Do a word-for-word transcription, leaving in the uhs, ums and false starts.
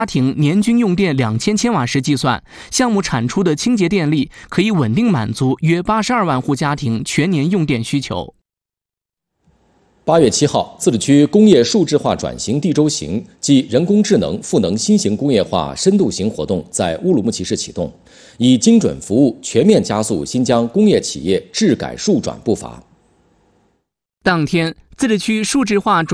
家庭年均用电两千千瓦时计算，项目产出的清洁电力可以稳定满足约八十二万户家庭全年用电需求。 八月七号，自治区工业数字化转型地州行暨人工智能赋能新型工业化深度行活动在乌鲁木齐市启动，以精准服务全面加速新疆工业企业治改数转步伐。 当天，自治区数字化转